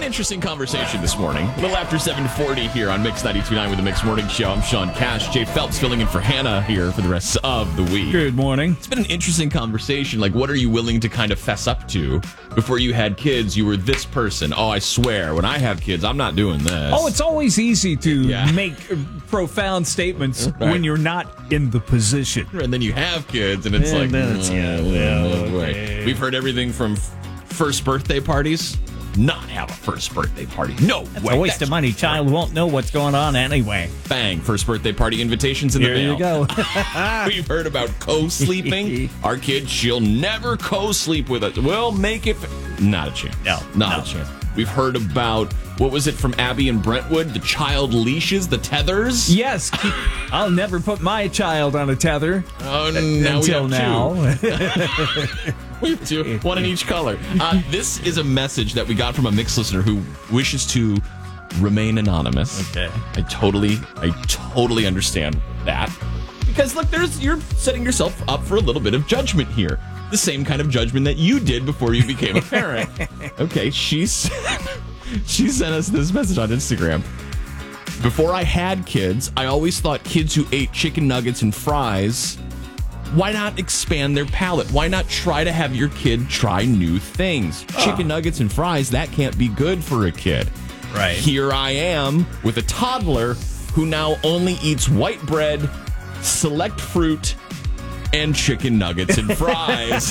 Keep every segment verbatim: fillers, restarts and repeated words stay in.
interesting conversation this morning. A little after seven forty here on Mix ninety-two point nine with the Mix Morning Show. I'm Sean Cash. Jay Phelps filling in for Hannah here for the rest of the week. Good morning. It's been an interesting conversation. Like, what are you willing to kind of fess up to? Before you had kids, you were this person. Oh, I swear, when I have kids, I'm not doing this. Oh, it's always easy to Yeah. make profound statements Right. when you're not in the position. And then you have kids, and it's Yeah, like, then it's- yeah, oh, well, boy. okay. We've heard everything from f- first birthday parties. Not have a first birthday party. No It's way. a waste of money. Child won't know what's going on anyway. Bang, first birthday party invitations in Here the mail. you go. We've heard about co-sleeping. Our kid, she'll never co-sleep with us. We'll make it. F- not a chance. No, not no. a chance. We've heard about, what was it from Abby and Brentwood? The child leashes, the tethers? Yes, I'll never put my child on a tether. Oh, now until we now. have two. We have two, one in each color. Uh, this is a message that we got from a Mix listener who wishes to remain anonymous. Okay. I totally, I totally understand that. Because look, there's you're setting yourself up for a little bit of judgment here. The same kind of judgment that you did before you became a parent. Okay, she's she sent us this message on Instagram. Before I had kids, I always thought kids who ate chicken nuggets and fries, why not expand their palate? Why not try to have your kid try new things? Oh. Chicken nuggets and fries, that can't be good for a kid. Right. Here I am with a toddler who now only eats white bread, select fruit, and chicken nuggets and fries.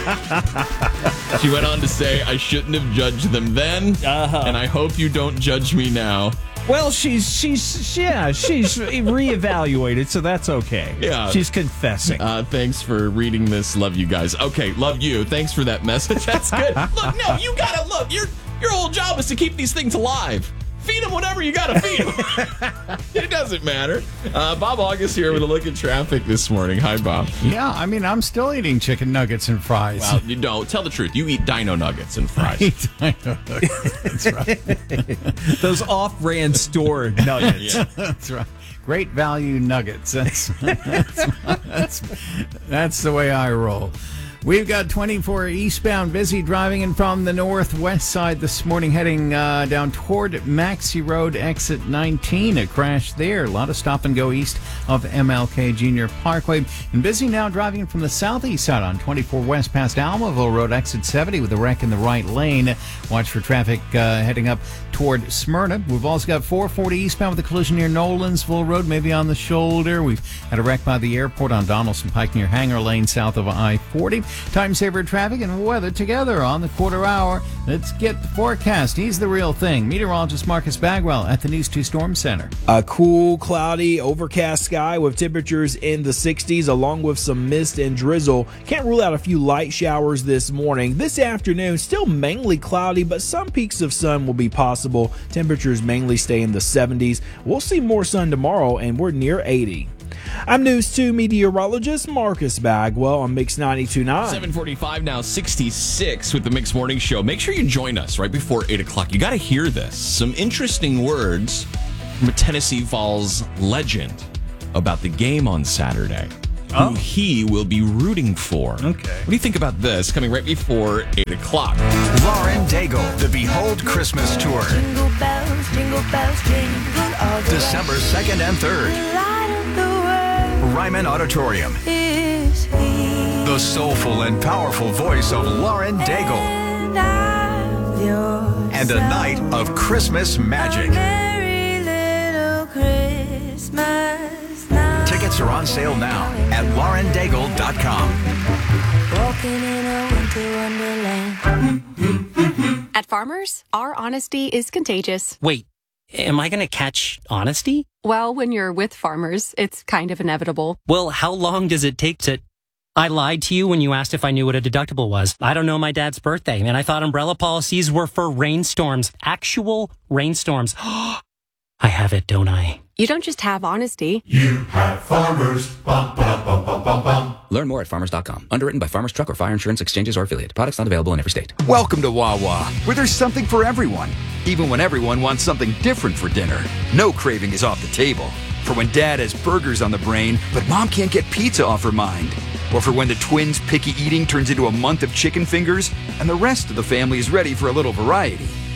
She went on to say, I shouldn't have judged them then, uh-huh. and I hope you don't judge me now. Well, she's she's yeah she's reevaluated, so that's okay. Yeah, she's confessing. Uh, thanks for reading this. Love you guys. Okay, love you. Thanks for that message. That's good. Look, no, you gotta look. Your your whole job is to keep these things alive. Feed them whatever you gotta feed them. It doesn't matter. Uh, Bob August here with a look at traffic this morning. Hi, Bob. Yeah, I mean, I'm still eating chicken nuggets and fries. Well, you don't. Tell the truth. You eat dino nuggets and fries. I eat dino nuggets. That's right. Those off-brand store nuggets. Yeah. That's right. Great value nuggets. That's, that's, that's, that's the way I roll. We've got twenty-four eastbound busy driving in from the northwest side this morning, heading uh, down toward Maxey Road, exit nineteen. A crash there. A lot of stop and go east of M L K Junior Parkway. And busy now driving from the southeast side on twenty-four west past Almaville Road, exit seventy, with a wreck in the right lane. Watch for traffic uh, heading up toward Smyrna. We've also got four forty eastbound with a collision near Nolensville Road, maybe on the shoulder. We've had a wreck by the airport on Donaldson Pike near Hanger Lane, south of I forty. Time saver traffic and weather together on the quarter hour. Let's get the forecast. He's the real thing. Meteorologist Marcus Bagwell at the News two Storm Center. A cool, cloudy, overcast sky with temperatures in the sixties along with some mist and drizzle. Can't rule out a few light showers this morning. This afternoon, still mainly cloudy, but some peaks of sun will be possible. Temperatures mainly stay in the seventies. We'll see more sun tomorrow, and we're near eighty. I'm News two meteorologist Marcus Bagwell on Mix ninety-two point nine. seven forty-five now, sixty-six with the Mix Morning Show. Make sure you join us right before eight o'clock. You got to hear this. Some interesting words from a Tennessee Vols legend about the game on Saturday. Oh. Who he will be rooting for. Okay. What do you think about this? Coming right before eight o'clock. Lauren Daigle, the Behold Christmas Tour. Jingle bells, jingle bells, jingle all the December second and third. light of the world Ryman Auditorium. is here. The soulful and powerful voice of Lauren Daigle. And I'm yours. And a night of Christmas A magic. merry little Christmas night. Tickets are on sale now at lauren daigle dot com. Walking in a winter wonderland. At Farmers, our honesty is contagious. Wait, am I going to catch honesty? Well, when you're with Farmers, it's kind of inevitable. Well, how long does it take to... I lied to you when you asked if I knew what a deductible was. I don't know my dad's birthday, and I thought umbrella policies were for rainstorms. Actual rainstorms. I have it, don't I? You don't just have honesty. You have Farmers. Bum, bum, bum, bum, bum, bum. Learn more at farmers dot com. Underwritten by Farmers Truck or Fire Insurance Exchanges or Affiliate. Products not available in every state. Welcome to Wawa, where there's something for everyone. Even when everyone wants something different for dinner. No craving is off the table. For when dad has burgers on the brain, but mom can't get pizza off her mind. Or for when the twins' picky eating turns into a month of chicken fingers, and the rest of the family is ready for a little variety.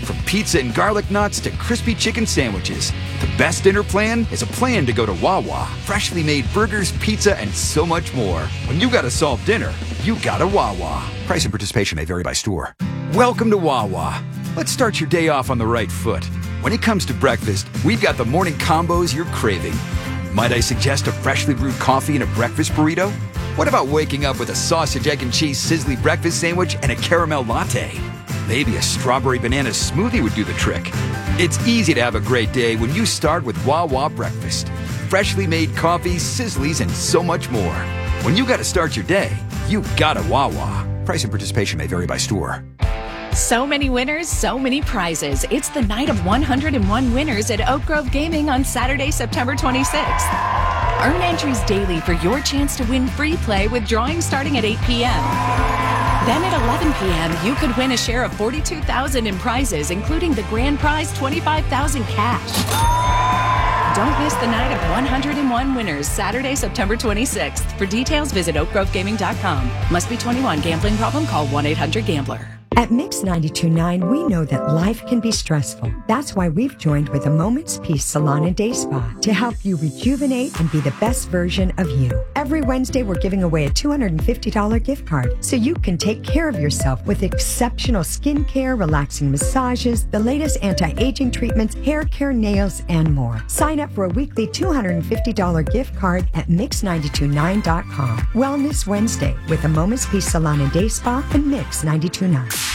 From pizza and garlic knots to crispy chicken sandwiches, the best dinner plan is a plan to go to Wawa. Freshly made burgers, pizza, and so much more. When you gotta solve dinner, you gotta Wawa. Price and participation may vary by store. Welcome to Wawa. Let's start your day off on the right foot. When it comes to breakfast, we've got the morning combos you're craving. Might I suggest a freshly brewed coffee and a breakfast burrito? What about waking up with a sausage, egg, and cheese sizzly breakfast sandwich and a caramel latte? Maybe a strawberry banana smoothie would do the trick. It's easy to have a great day when you start with Wawa breakfast. Freshly made coffee, sizzlies, and so much more. When you gotta start your day, you gotta Wawa. Price and participation may vary by store. So many winners, so many prizes. It's the night of one hundred one winners at Oak Grove Gaming on Saturday, September twenty-sixth. Earn entries daily for your chance to win free play with drawings starting at eight p.m. Then at eleven p.m., you could win a share of forty-two thousand dollars in prizes, including the grand prize twenty-five thousand dollars cash. Don't miss the night of one hundred one winners, Saturday, September twenty-sixth. For details, visit oak grove gaming dot com. Must be twenty-one. Gambling problem? Call one eight hundred gambler. At Mix ninety-two point nine, we know that life can be stressful. That's why we've joined with a Moment's Peace Salon and Day Spa to help you rejuvenate and be the best version of you. Every Wednesday, we're giving away a two hundred fifty dollars gift card so you can take care of yourself with exceptional skincare, relaxing massages, the latest anti-aging treatments, hair care, nails, and more. Sign up for a weekly two hundred fifty dollars gift card at mix nine two nine dot com. Wellness Wednesday with a Moment's Peace Salon and Day Spa and Mix ninety-two point nine.